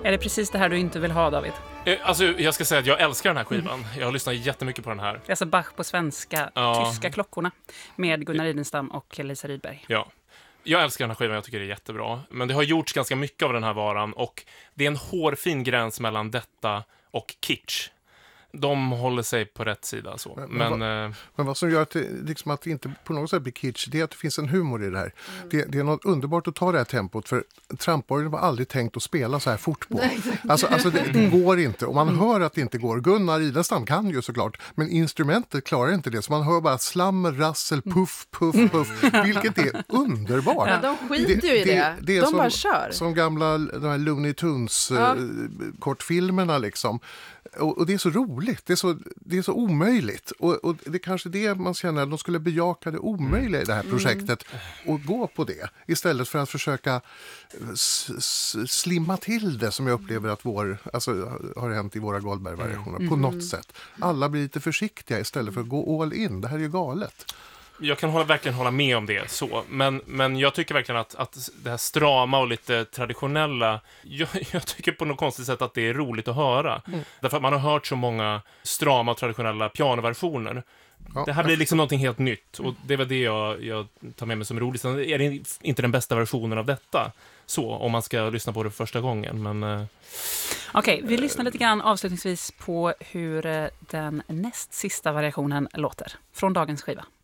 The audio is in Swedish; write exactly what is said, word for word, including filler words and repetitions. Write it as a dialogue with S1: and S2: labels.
S1: Är det precis det här du inte vill ha, David?
S2: Alltså, jag ska säga att jag älskar den här skivan. Jag har lyssnat jättemycket på den här.
S1: Det är alltså Bach på svenska,
S2: ja.
S1: Tyska klockorna med Gunnar Idenstam och Lisa Rydberg.
S2: Ja. Jag älskar den här skivan, jag tycker det är jättebra. Men det har gjorts ganska mycket av den här varan och det är en hårfin gräns mellan detta och kitsch. De håller sig på rätt sida. Så. Men, men,
S3: men,
S2: eh,
S3: men vad som gör att det, liksom att det inte på något sätt blir kitsch, det är att det finns en humor i det här. Mm. Det, det är något underbart att ta det här tempot, för tramporgeln var aldrig tänkt att spela så här fort på. Alltså, alltså det, det går inte, och man mm. hör att det inte går. Gunnar Idenstam kan ju såklart, men instrumentet klarar inte det. Så man hör bara slammer, rassel, puff, puff, puff, vilket är underbart.
S4: Ja, de skiter det, ju i det. det, det de
S3: som,
S4: bara kör.
S3: Som gamla de här Looney Tunes ja. eh, kortfilmerna liksom. Och, och det är så roligt, det är så, det är så omöjligt. Och, och det är kanske det man känner, att de skulle bejaka det omöjliga i det här projektet mm. och gå på det. Istället för att försöka s- s- slimma till det, som jag upplever att vår, alltså, har hänt i våra Goldberg-variationer mm. på något sätt. Alla blir lite försiktiga istället för att gå all in. Det här är ju galet.
S2: Jag kan hålla, verkligen hålla med om det, så. Men, men jag tycker verkligen att, att det här strama och lite traditionella, jag, jag tycker på något konstigt sätt att det är roligt att höra. Mm. Därför att man har hört så många strama och traditionella pianoversioner. Ja, det här blir liksom någonting helt nytt, och det är väl det jag, jag tar med mig som roligt. Sen är det inte den bästa versionen av detta, så, om man ska lyssna på det för första gången. Men, eh,
S1: Okej, vi lyssnar lite grann avslutningsvis på hur den näst sista variationen låter från dagens skiva.